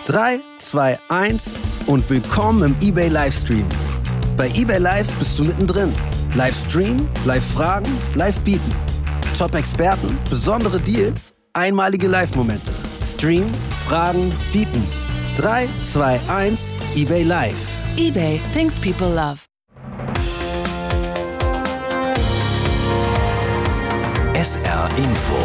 3, 2, 1 und willkommen im eBay Livestream. Bei eBay Live bist du mittendrin. Live streamen, live fragen, live bieten. Top-Experten, besondere Deals, einmalige Live-Momente. Stream, fragen, bieten. 3, 2, 1, eBay Live. eBay, things people love. SR Info.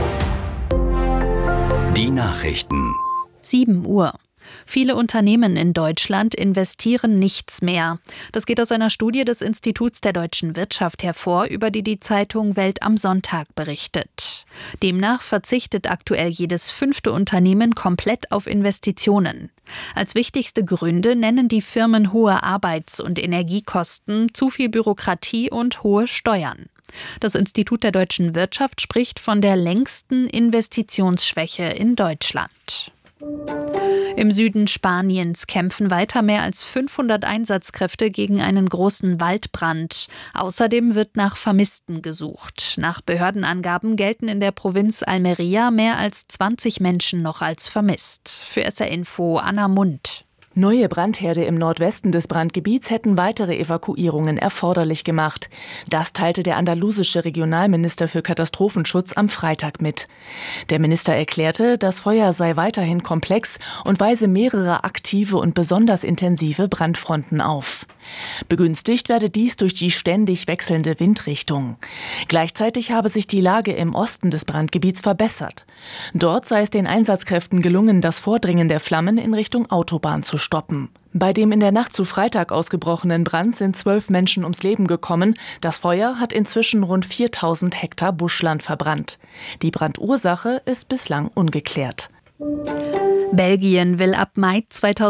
Die Nachrichten. 7 Uhr. Viele Unternehmen in Deutschland investieren nichts mehr. Das geht aus einer Studie des Instituts der deutschen Wirtschaft hervor, über die die Zeitung Welt am Sonntag berichtet. Demnach verzichtet aktuell jedes 5. Unternehmen komplett auf Investitionen. Als wichtigste Gründe nennen die Firmen hohe Arbeits- und Energiekosten, zu viel Bürokratie und hohe Steuern. Das Institut der deutschen Wirtschaft spricht von der längsten Investitionsschwäche in Deutschland. Im Süden Spaniens kämpfen weiter mehr als 500 Einsatzkräfte gegen einen großen Waldbrand. Außerdem wird nach Vermissten gesucht. Nach Behördenangaben gelten in der Provinz Almería mehr als 20 Menschen noch als vermisst. Für SR Info Anna Mund. Neue Brandherde im Nordwesten des Brandgebiets hätten weitere Evakuierungen erforderlich gemacht. Das teilte der andalusische Regionalminister für Katastrophenschutz am Freitag mit. Der Minister erklärte, das Feuer sei weiterhin komplex und weise mehrere aktive und besonders intensive Brandfronten auf. Begünstigt werde dies durch die ständig wechselnde Windrichtung. Gleichzeitig habe sich die Lage im Osten des Brandgebiets verbessert. Dort sei es den Einsatzkräften gelungen, das Vordringen der Flammen in Richtung Autobahn zu stoppen. Bei dem in der Nacht zu Freitag ausgebrochenen Brand sind 12 Menschen ums Leben gekommen. Das Feuer hat inzwischen rund 4000 Hektar Buschland verbrannt. Die Brandursache ist bislang ungeklärt. Belgien will ab Mai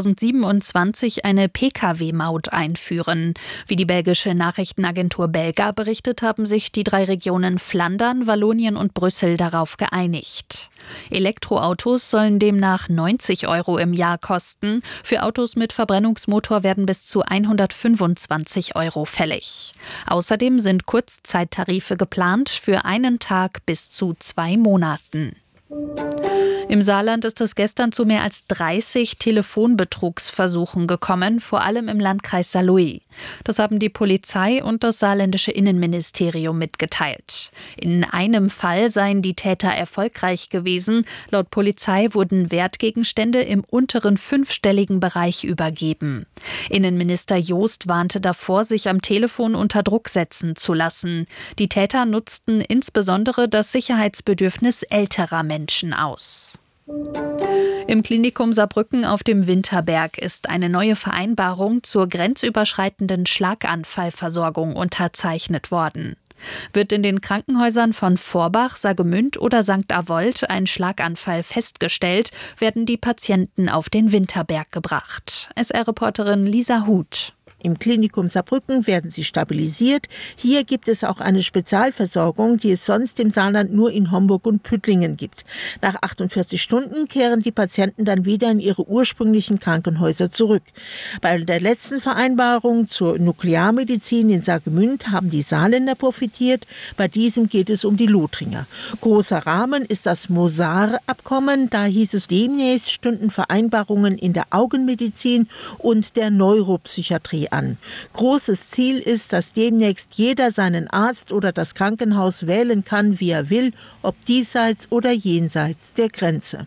2027 eine Pkw-Maut einführen. Wie die belgische Nachrichtenagentur Belga berichtet, haben sich die 3 Regionen Flandern, Wallonien und Brüssel darauf geeinigt. Elektroautos sollen demnach 90 € im Jahr kosten. Für Autos mit Verbrennungsmotor werden bis zu 125 € fällig. Außerdem sind Kurzzeittarife geplant für einen Tag bis zu 2 Monaten. Im Saarland ist es gestern zu mehr als 30 Telefonbetrugsversuchen gekommen, vor allem im Landkreis Saarlouis. Das haben die Polizei und das saarländische Innenministerium mitgeteilt. In einem Fall seien die Täter erfolgreich gewesen. Laut Polizei wurden Wertgegenstände im unteren 5-stelligen Bereich übergeben. Innenminister Joost warnte davor, sich am Telefon unter Druck setzen zu lassen. Die Täter nutzten insbesondere das Sicherheitsbedürfnis älterer Menschen aus. Im Klinikum Saarbrücken auf dem Winterberg ist eine neue Vereinbarung zur grenzüberschreitenden Schlaganfallversorgung unterzeichnet worden. Wird in den Krankenhäusern von Vorbach, Saargemünd oder St. Avold ein Schlaganfall festgestellt, werden die Patienten auf den Winterberg gebracht. SR-Reporterin Lisa Huth. Im Klinikum Saarbrücken werden sie stabilisiert. Hier gibt es auch eine Spezialversorgung, die es sonst im Saarland nur in Homburg und Püttlingen gibt. Nach 48 Stunden kehren die Patienten dann wieder in ihre ursprünglichen Krankenhäuser zurück. Bei der letzten Vereinbarung zur Nuklearmedizin in Saargemünd haben die Saarländer profitiert. Bei diesem geht es um die Lothringer. Großer Rahmen ist das Mosar-Abkommen. Da hieß es, demnächst stünden Vereinbarungen in der Augenmedizin und der Neuropsychiatrie an. Großes Ziel ist, dass demnächst jeder seinen Arzt oder das Krankenhaus wählen kann, wie er will, ob diesseits oder jenseits der Grenze.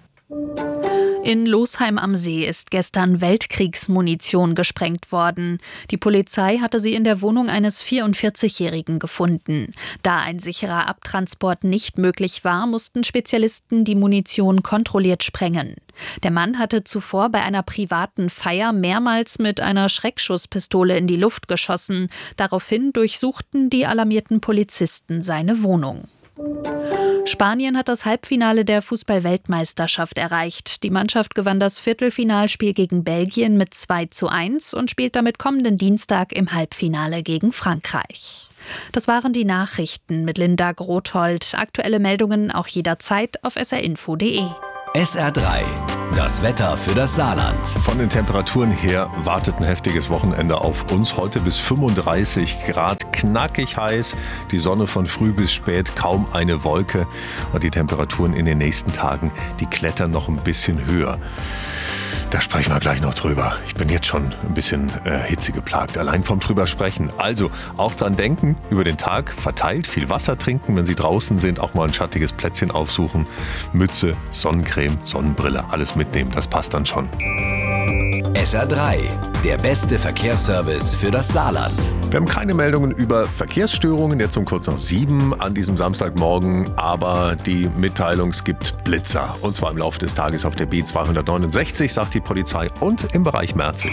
In Losheim am See ist gestern Weltkriegsmunition gesprengt worden. Die Polizei hatte sie in der Wohnung eines 44-Jährigen gefunden. Da ein sicherer Abtransport nicht möglich war, mussten Spezialisten die Munition kontrolliert sprengen. Der Mann hatte zuvor bei einer privaten Feier mehrmals mit einer Schreckschusspistole in die Luft geschossen. Daraufhin durchsuchten die alarmierten Polizisten seine Wohnung. Spanien hat das Halbfinale der Fußball-Weltmeisterschaft erreicht. Die Mannschaft gewann das Viertelfinalspiel gegen Belgien mit 2:1 und spielt damit kommenden Dienstag im Halbfinale gegen Frankreich. Das waren die Nachrichten mit Linda Grothold. Aktuelle Meldungen auch jederzeit auf srinfo.de. SR3, das Wetter für das Saarland. Von den Temperaturen her wartet ein heftiges Wochenende auf uns. Heute bis 35 Grad, knackig heiß. Die Sonne von früh bis spät, kaum eine Wolke. Und die Temperaturen in den nächsten Tagen, die klettern noch ein bisschen höher. Da sprechen wir gleich noch drüber. Ich bin jetzt schon ein bisschen hitzegeplagt, allein vom drüber sprechen. Also auch dran denken, über den Tag verteilt viel Wasser trinken, wenn Sie draußen sind, auch mal ein schattiges Plätzchen aufsuchen. Mütze, Sonnencreme, Sonnenbrille, alles mitnehmen, das passt dann schon. SR3, der beste Verkehrsservice für das Saarland. Wir haben keine Meldungen über Verkehrsstörungen, jetzt um kurz nach 7 an diesem Samstagmorgen, aber die Mitteilung, es gibt Blitzer. Und zwar im Laufe des Tages auf der B269, sagt die Polizei, und im Bereich Merzig.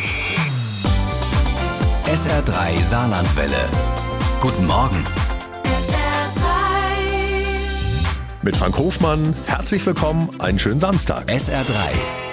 SR3 Saarlandwelle. Guten Morgen. Mit Frank Hofmann, herzlich willkommen, einen schönen Samstag. SR3